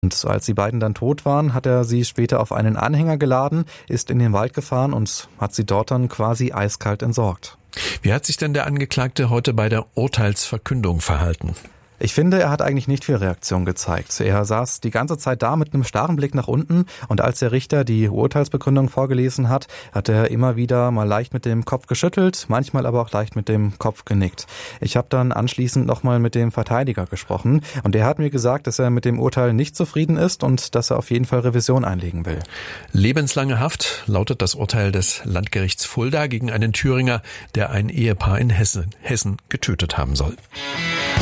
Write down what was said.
Und als die beiden dann tot waren, hat er sie später auf einen Anhänger geladen, ist in den Wald gefahren und hat sie dort dann quasi eiskalt entsorgt. Wie hat sich denn der Angeklagte heute bei der Urteilsverkündung verhalten? Ich finde, er hat eigentlich nicht viel Reaktion gezeigt. Er saß die ganze Zeit da mit einem starren Blick nach unten und als der Richter die Urteilsbegründung vorgelesen hat, hat er immer wieder mal leicht mit dem Kopf geschüttelt, manchmal aber auch leicht mit dem Kopf genickt. Ich habe dann anschließend nochmal mit dem Verteidiger gesprochen und der hat mir gesagt, dass er mit dem Urteil nicht zufrieden ist und dass er auf jeden Fall Revision einlegen will. Lebenslange Haft lautet das Urteil des Landgerichts Fulda gegen einen Thüringer, der ein Ehepaar in Hessen getötet haben soll.